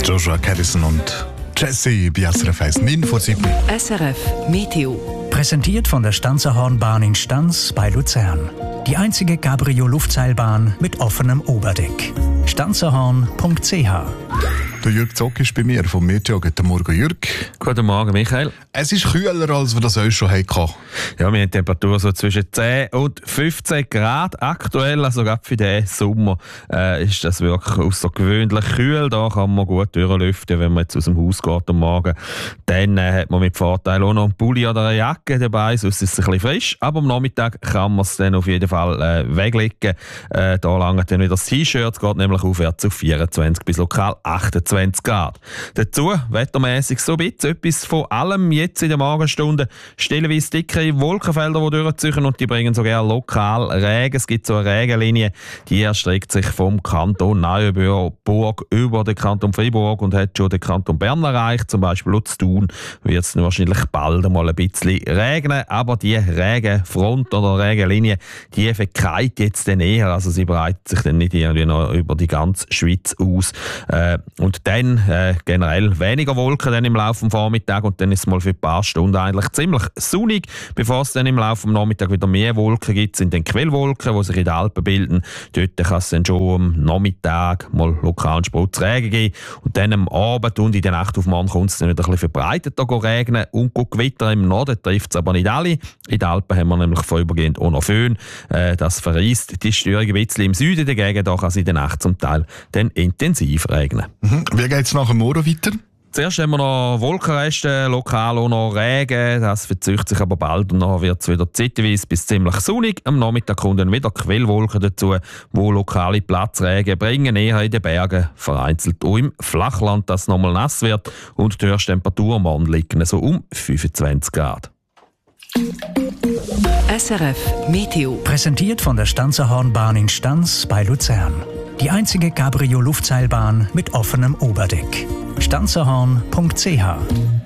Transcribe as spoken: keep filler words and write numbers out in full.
Joshua Harrison und Jesse bei S R F eins, neun vor sieben. S R F Meteo. Präsentiert von der Stanzerhornbahn in Stanz bei Luzern. Die einzige Cabrio-Luftseilbahn mit offenem Oberdeck. stanzerhorn punkt c h. Der Jürg Zock ist bei mir vom Meteo. Guten Morgen, Jürg. Guten Morgen, Michael. Es ist kühler, als wir das euch schon hatten. Ja, wir haben Temperatur so zwischen zehn und fünfzehn Grad aktuell. Also gerade für diesen Sommer äh, ist das wirklich außergewöhnlich kühl. Da kann man gut durchlüften, wenn man jetzt aus dem Haus geht am Morgen. Dann äh, hat man mit Vorteil auch noch einen Pulli oder eine Jacke dabei, sonst ist es ein bisschen frisch. Aber am Nachmittag kann man es dann auf jeden Fall äh, weglegen. Äh, da lange dann wieder das T-Shirt. Es geht nämlich aufwärts auf vierundzwanzig bis lokal achtundzwanzig Grad. Dazu wettermäßig so ein bisschen etwas von allem jetzt in der Morgenstunde. Stellenweise dickere Wolkenfelder, die durchziehen und die bringen sogar lokal Regen. Es gibt so eine Regenlinie, die erstreckt sich vom Kanton Neuenburg über den Kanton Freiburg und hat schon den Kanton Bern erreicht. Zum Beispiel in Thun wird es wahrscheinlich bald einmal ein bisschen regnen, aber die Regenfront oder Regenlinie, die verkeilt jetzt dann eher, also sie breitet sich dann nicht irgendwie noch über die ganze Schweiz aus. Äh, und dann äh, generell weniger Wolken dann im Laufe des Vormittags und dann ist es mal für ein paar Stunden eigentlich ziemlich sonnig, bevor es dann im Laufe des Nachmittags wieder mehr Wolken gibt, sind dann Quellwolken, die sich in den Alpen bilden. Dort kann es dann schon am Nachmittag mal lokalen Spritzregen geben und dann am Abend und in der Nacht auf morgen kommt es dann wieder ein bisschen verbreiteter regnen und gewittern. Im Norden trifft es aber nicht alle. In den Alpen haben wir nämlich vorübergehend auch noch Föhn. Äh, das verreist die Störung ein bisschen im Süden dagegen, da kann es in der Nacht zum Teil dann intensiv regnen. Mhm. Wie geht es nach dem Morgen weiter? Zuerst haben wir noch Wolkenreste, lokal auch noch Regen, das verzögert sich aber bald und dann wird es wieder zeitweise bis ziemlich sonnig. Am Nachmittag kommen dann wieder Quellwolken dazu, die lokale Platzregen bringen, eher in den Bergen, vereinzelt auch im Flachland, dass es nochmal nass wird und die Höchsttemperatur am Morgen liegen so um fünfundzwanzig Grad. S R F Meteo. Präsentiert von der Stanzerhornbahn in Stanz bei Luzern. Die einzige Cabrio-Luftseilbahn mit offenem Oberdeck. stanzerhorn punkt c h.